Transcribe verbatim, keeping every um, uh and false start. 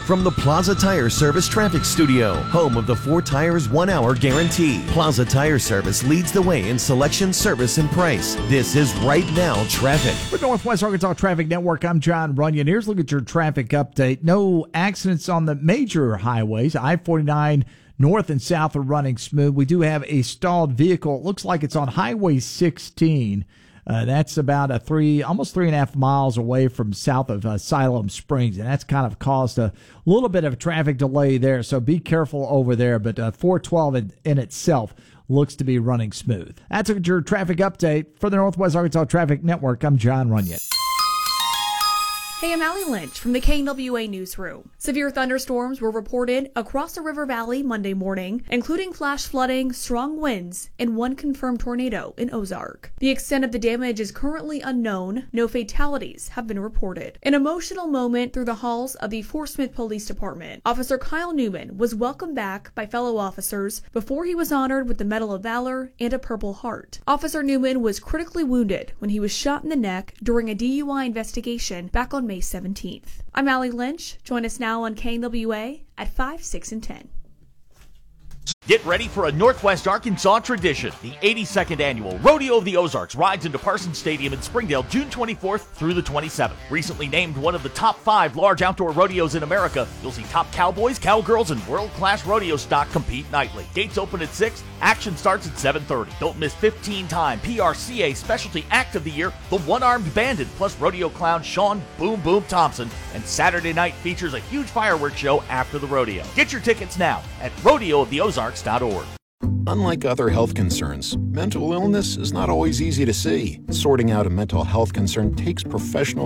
From the Plaza Tire Service Traffic Studio, home of the four tires, one hour guarantee. Plaza Tire Service leads the way in selection, service, and price. This is Right Now Traffic. For Northwest Arkansas Traffic Network, I'm John Runyon. Here's a look at your traffic update. No accidents on the major highways. I forty-nine north and south are running smooth. We do have a stalled vehicle. It looks like it's on Highway sixteen. Uh, that's about a three, almost three and a half miles away from south of uh, Siloam Springs, and that's kind of caused a little bit of a traffic delay there. So be careful over there. But uh, four twelve in, in itself looks to be running smooth. That's your traffic update for the Northwest Arkansas Traffic Network. I'm John Runyon. Hey, I'm Allie Lynch from the K N W A Newsroom. Severe thunderstorms were reported across the River Valley Monday morning, including flash flooding, strong winds, and one confirmed tornado in Ozark. The extent of the damage is currently unknown. No fatalities have been reported. An emotional moment through the halls of the Fort Smith Police Department. Officer Kyle Newman was welcomed back by fellow officers before he was honored with the Medal of Valor and a Purple Heart. Officer Newman was critically wounded when he was shot in the neck during a D U I investigation back on May seventeenth. I'm Allie Lynch. Join us now on K N W A at five, six, and ten. Get ready for a Northwest Arkansas tradition. The eighty-second annual Rodeo of the Ozarks rides into Parsons Stadium in Springdale June twenty-fourth through the twenty-seventh. Recently named one of the top five large outdoor rodeos in America, you'll see top cowboys, cowgirls, and world-class rodeo stock compete nightly. Gates open at six. Action starts at seven thirty. Don't miss fifteen-time P R C A Specialty Act of the Year, the One-Armed Bandit, plus rodeo clown Sean Boom Boom Thompson. And Saturday night features a huge fireworks show after the rodeo. Get your tickets now at rodeo of the ozarks dot org. Unlike other health concerns, mental illness is not always easy to see. Sorting out a mental health concern takes professional